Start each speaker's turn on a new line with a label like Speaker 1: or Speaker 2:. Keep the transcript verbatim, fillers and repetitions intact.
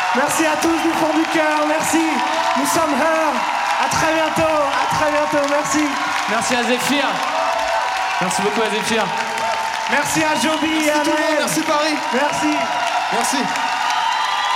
Speaker 1: Merci à tous du fond du cœur, merci. Nous sommes Her. À très bientôt, à très bientôt, merci.
Speaker 2: Merci à Zéphyr. Merci beaucoup à Zéphyr.
Speaker 1: Merci à Joby et à
Speaker 3: Merci tout le monde,
Speaker 1: Noël.
Speaker 3: merci Paris.
Speaker 1: Merci.
Speaker 3: Merci.